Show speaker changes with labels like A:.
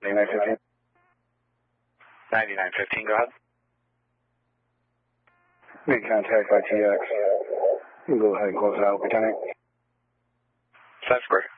A: 9915.
B: 9915, go ahead.
A: Made contact by TX. You can go ahead and close it out, Lieutenant.
B: That's great.